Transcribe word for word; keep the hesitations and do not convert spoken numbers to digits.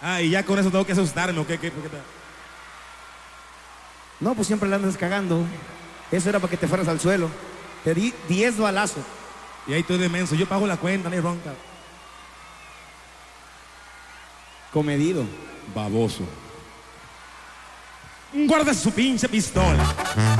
Ah, y ya con eso tengo que asustarme, ¿o qué? ¿Qué? ¿Por qué te- No, pues siempre la andas cagando. Eso era para que te fueras al suelo. Te di diez balazos. Y ahí estoy de menso. Yo pago la cuenta, ni ronca. Comedido. Baboso. Guarda su pinche pistola.